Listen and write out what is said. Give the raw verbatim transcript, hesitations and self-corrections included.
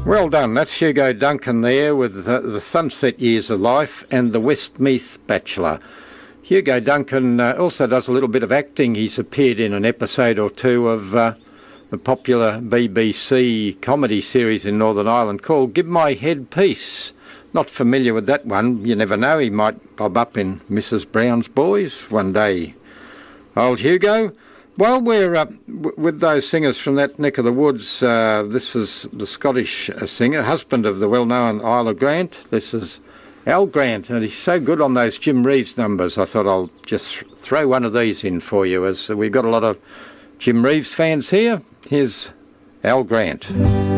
Well done. That's Hugo Duncan there with uh, the Sunset Years of Life and the Westmeath Bachelor. Hugo Duncan uh, also does a little bit of acting. He's appeared in an episode or two of uh, the popular B B C comedy series in Northern Ireland called Give My Head Peace. Not familiar with that one. You never know, he might bob up in Missus Brown's Boys one day. Old Hugo. While we're up w- with those singers from that neck of the woods, uh, this is the Scottish uh, singer, husband of the well-known Isla Grant. This is Al Grant, and he's so good on those Jim Reeves numbers. I thought I'll just throw one of these in for you, as we've got a lot of Jim Reeves fans here. Here's Al Grant.